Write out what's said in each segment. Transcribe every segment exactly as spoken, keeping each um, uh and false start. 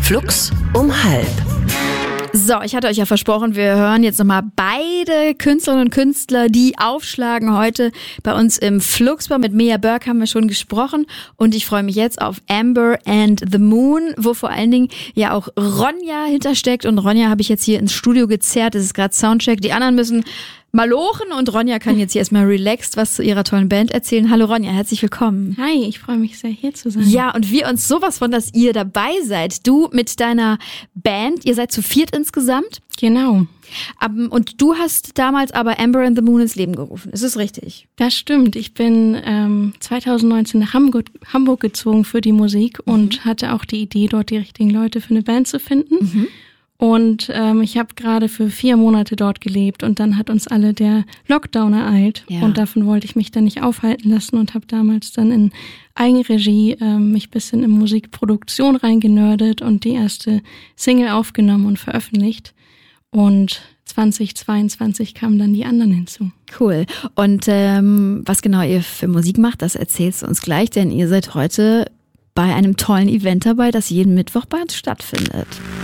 Flux um halb. So, ich hatte euch ja versprochen, wir hören jetzt nochmal beide Künstlerinnen und Künstler, die aufschlagen heute bei uns im Fluxbar. Mit Mia Burke haben wir schon gesprochen und ich freue mich jetzt auf Amber and the Moon, wo vor allen Dingen ja auch Ronja hintersteckt. Und Ronja habe ich jetzt hier ins Studio gezerrt, es ist gerade Soundcheck. Die anderen müssen malochen und Ronja kann jetzt hier erstmal relaxed was zu ihrer tollen Band erzählen. Hallo Ronja, herzlich willkommen. Hi, ich freue mich sehr, hier zu sein. Ja, und wir uns sowas von, dass ihr dabei seid. Du mit deiner Band, ihr seid zu viert insgesamt. Genau. Und du hast damals aber Amber and the Moon ins Leben gerufen. Ist es richtig? Das stimmt. Ich bin ähm, zwanzig neunzehn nach Hamburg, Hamburg gezogen für die Musik mhm. und hatte auch die Idee, dort die richtigen Leute für eine Band zu finden. Mhm. Und ähm, ich habe gerade für vier Monate dort gelebt und dann hat uns alle der Lockdown ereilt. Ja. Und davon wollte ich mich dann nicht aufhalten lassen und habe damals dann in Eigenregie ähm, mich bisschen in Musikproduktion reingenördet und die erste Single aufgenommen und veröffentlicht. Und zwanzig zweiundzwanzig kamen dann die anderen hinzu. Cool. Und ähm, was genau ihr für Musik macht, das erzählst du uns gleich, denn ihr seid heute bei einem tollen Event dabei, das jeden Mittwoch bei uns stattfindet.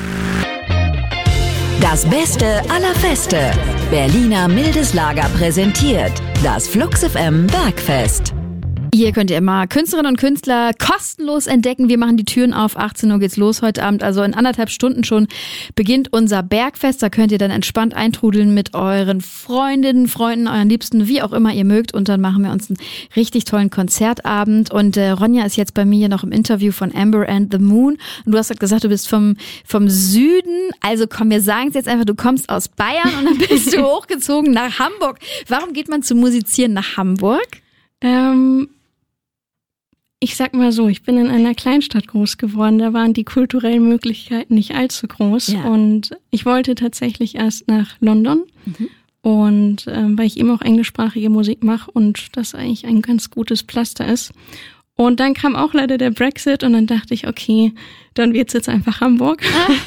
Das Beste aller Feste. Berliner Mildes Lager präsentiert das Flux F M Bergfest. Hier könnt ihr immer Künstlerinnen und Künstler kostenlos entdecken. Wir machen die Türen auf. achtzehn Uhr geht's los heute Abend. Also in anderthalb Stunden schon beginnt unser Bergfest. Da könnt ihr dann entspannt eintrudeln mit euren Freundinnen, Freunden, euren Liebsten, wie auch immer ihr mögt. Und dann machen wir uns einen richtig tollen Konzertabend. Und äh, Ronja ist jetzt bei mir hier noch im Interview von Amber and the Moon. Und du hast halt gesagt, du bist vom, vom Süden. Also komm, wir sagen es jetzt einfach, du kommst aus Bayern und dann bist du hochgezogen nach Hamburg. Warum geht man zum Musizieren nach Hamburg? Ähm... Ich sag mal so, ich bin in einer Kleinstadt groß geworden, da waren die kulturellen Möglichkeiten nicht allzu groß ja. und ich wollte tatsächlich erst nach London mhm. und ähm, weil ich eben auch englischsprachige Musik mache und das eigentlich ein ganz gutes Pflaster ist. Und dann kam auch leider der Brexit und dann dachte ich, okay, dann wird's jetzt einfach Hamburg.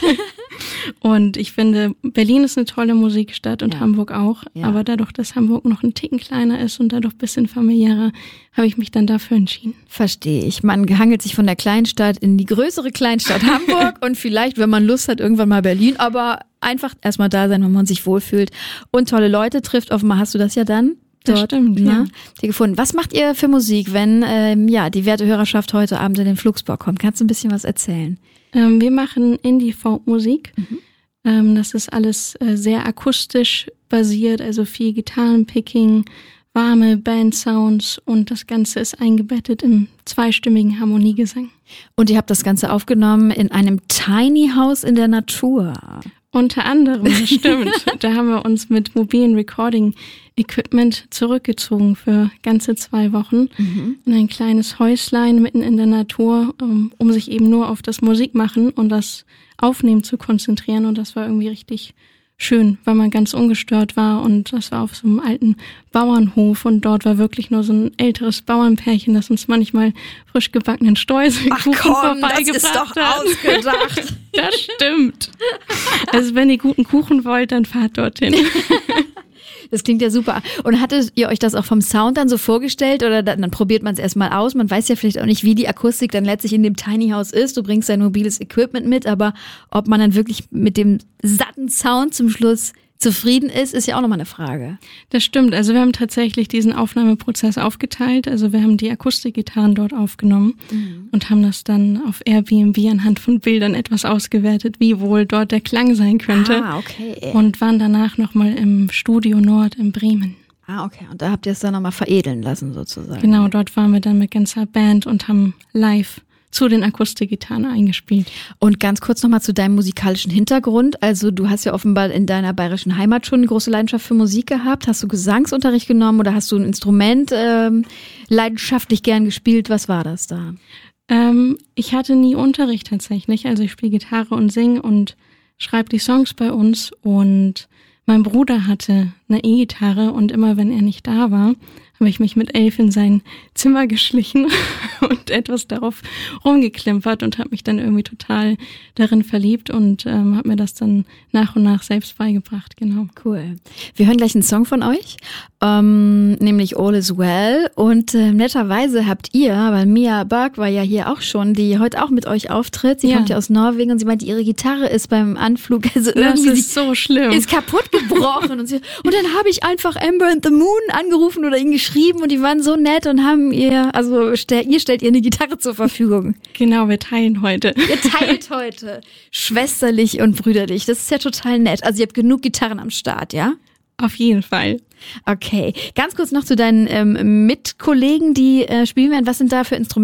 Und ich finde, Berlin ist eine tolle Musikstadt und ja. Hamburg auch. Ja. Aber dadurch, dass Hamburg noch ein Ticken kleiner ist und dadurch ein bisschen familiärer, habe ich mich dann dafür entschieden. Verstehe ich. Man hangelt sich von der Kleinstadt in die größere Kleinstadt Hamburg und vielleicht, wenn man Lust hat, irgendwann mal Berlin. Aber einfach erstmal da sein, wenn man sich wohlfühlt und tolle Leute trifft. Offenbar hast du das ja dann dort, das stimmt, ne, ja. dir gefunden. Was macht ihr für Musik, wenn ähm, ja die werte Hörerschaft heute Abend in den Fluxbar kommt? Kannst du ein bisschen was erzählen? Ähm, wir machen Indie-Folk-Musik. Mhm. Ähm, das ist alles äh, sehr akustisch basiert, also viel Gitarrenpicking, warme Band-Sounds und das Ganze ist eingebettet im zweistimmigen Harmoniegesang. Und ihr habt das Ganze aufgenommen in einem Tiny House in der Natur. Unter anderem, das stimmt. Da haben wir uns mit mobilen Recording-Equipment zurückgezogen für ganze zwei Wochen mhm. in ein kleines Häuslein mitten in der Natur, um, um sich eben nur auf das Musikmachen und das Aufnehmen zu konzentrieren. Und das war irgendwie richtig schön, weil man ganz ungestört war und das war auf so einem alten Bauernhof und dort war wirklich nur so ein älteres Bauernpärchen, das uns manchmal frisch gebackenen Streuselkuchen vorbeigebracht das ist doch hat. Ausgedacht. Das stimmt. Also wenn ihr guten Kuchen wollt, dann fahrt dorthin. Das klingt ja super. Und hattet ihr euch das auch vom Sound dann so vorgestellt oder dann, dann probiert man es erstmal aus? Man weiß ja vielleicht auch nicht, wie die Akustik dann letztlich in dem Tiny House ist. Du bringst dein mobiles Equipment mit, aber ob man dann wirklich mit dem satten Sound zum Schluss zufrieden ist, ist ja auch nochmal eine Frage. Das stimmt. Also wir haben tatsächlich diesen Aufnahmeprozess aufgeteilt. Also wir haben die Akustikgitarren dort aufgenommen mhm. und haben das dann auf Airbnb anhand von Bildern etwas ausgewertet, wie wohl dort der Klang sein könnte. Ah, okay. Und waren danach nochmal im Studio Nord in Bremen. Ah, okay. Und da habt ihr es dann nochmal veredeln lassen sozusagen. Genau, dort waren wir dann mit ganzer Band und haben live zu den Akustikgitarren eingespielt. Und ganz kurz nochmal zu deinem musikalischen Hintergrund. Also du hast ja offenbar in deiner bayerischen Heimat schon eine große Leidenschaft für Musik gehabt. Hast du Gesangsunterricht genommen oder hast du ein Instrument ähm, leidenschaftlich gern gespielt? Was war das da? Ähm, ich hatte nie Unterricht tatsächlich. Also ich spiele Gitarre und singe und schreibe die Songs bei uns. Und mein Bruder hatte einer E-Gitarre und immer wenn er nicht da war, habe ich mich mit elf in sein Zimmer geschlichen und etwas darauf rumgeklimpert und habe mich dann irgendwie total darin verliebt und ähm, habe mir das dann nach und nach selbst beigebracht, genau. Cool. Wir hören gleich einen Song von euch, ähm, nämlich All Is Well und äh, netterweise habt ihr, weil Mia Berg war ja hier auch schon, die heute auch mit euch auftritt, sie ja. kommt ja aus Norwegen und sie meinte, ihre Gitarre ist beim Anflug, also irgendwie das ist so schlimm. Ist kaputt gebrochen und, sie, und dann habe ich einfach Amber and the Moon angerufen oder ihn geschrieben und die waren so nett und haben ihr, also stell, ihr stellt ihr eine Gitarre zur Verfügung. Genau, wir teilen heute. Ihr teilt heute. Schwesterlich und brüderlich. Das ist ja total nett. Also ihr habt genug Gitarren am Start, ja? Auf jeden Fall. Okay. Ganz kurz noch zu deinen ähm, Mitkollegen, die äh, spielen werden. Was sind da für Instrumente?